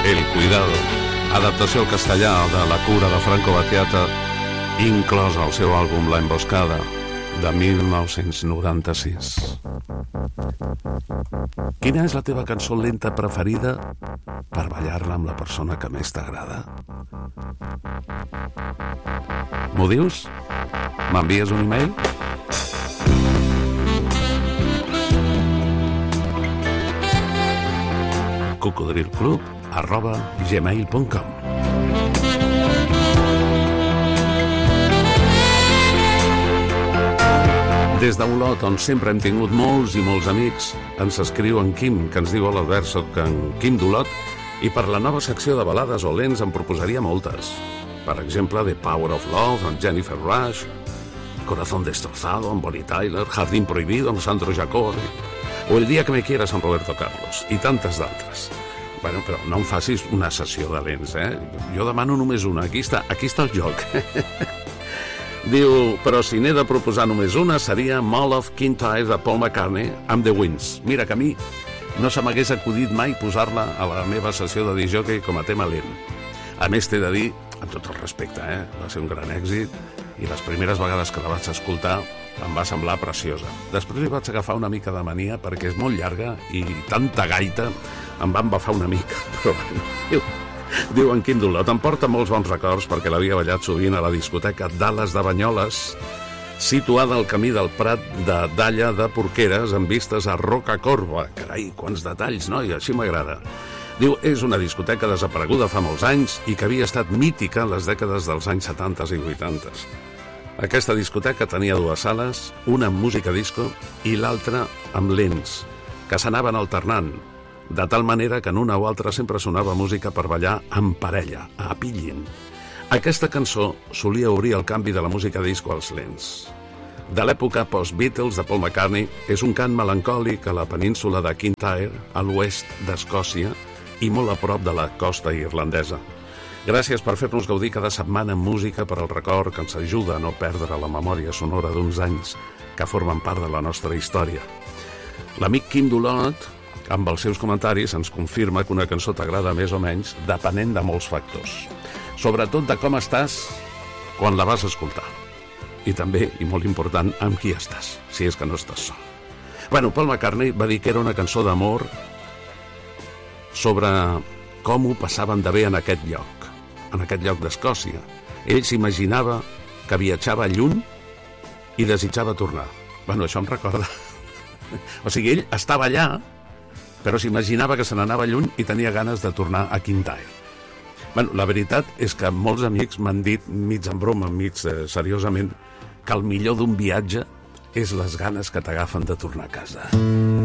El Cuidado, adaptació al castellà de La cura de Franco Battiato, inclòs al seu àlbum La Emboscada, de 1996. Quina és la teva cançó lenta preferida per ballar-la amb la persona que més t'agrada? M'ho dius? M'envies un e-mail? cocodrilclub@gmail.com. Des d'Olot, on sempre hem tingut molts i molts amics, ens escriu en Quim, que ens diu: hola Albert, soc en Quim d'Olot, i per la nova secció de balades o lents em proposaria moltes. Per exemple, The Power of Love, amb Jennifer Rush, Corazón destrozado, amb Bonnie Tyler, Jardín prohibido, amb Sandro Giacobbe, o El día que me quieras, amb Roberto Carlos, i tantes d'altres. Bueno, però no em facis una sessió de lents, eh? Jo demano només una. Aquí està el joc. Diu, però si n'he de proposar només una, seria Mall of Kintyre de Paul McCartney amb The Winds. Mira que a mi no se m'hagués acudit mai posar-la a la meva sessió de disc-jockey com a tema lent. A més, t'he de dir, amb tot el respecte, va ser un gran èxit, i les primeres vegades que la vaig escoltar em va semblar preciosa. Després li vaig agafar una mica de mania perquè és molt llarga i tanta gaita em va embafar una mica, però bueno, diu en Quim d'Olot, em porta molts bons records perquè l'havia ballat sovint a la discoteca Dallas de Banyoles, situada al camí del Prat de Dalla de Porqueres, amb vistes a Rocacorba. Carai, quants detalls, no? I així m'agrada. Diu, és una discoteca desapareguda fa molts anys i que havia estat mítica en les dècades dels anys 70 i 80. Aquesta discoteca tenia dues sales, una amb música disco i l'altra amb lents, que s'anaven alternant, de tal manera que en una o altra sempre sonava música per ballar en parella, a pillin. Aquesta cançó solia obrir el canvi de la música disco als lents. De l'època post-Beatles de Paul McCartney, és un cant melancòlic a la península de Kintyre, a l'oest d'Escòcia, i molt a prop de la costa irlandesa. Gràcies per fer-nos gaudir cada setmana amb música per al record que ens ajuda a no perdre la memòria sonora d'uns anys que formen part de la nostra història. L'amic Quim d'Olot, amb els seus comentaris, ens confirma que una cançó t'agrada més o menys depenent de molts factors. Sobretot de com estàs quan la vas escoltar. I també, i molt important, amb qui estàs, si és que no estàs sol. Bueno, Paul McCartney va dir que era una cançó d'amor sobre com ho passaven de bé en aquest lloc d'Escòcia. Ell s'imaginava que viatjava lluny i desitjava tornar. Bueno, això em recorda. O sigui, ell estava allà, però s'imaginava que se n'anava lluny i tenia ganes de tornar a Kintyre. Bueno, la veritat és que molts amics m'han dit, mig en broma, mig seriosament, que el millor d'un viatge és les ganes que t'agafen de tornar a casa.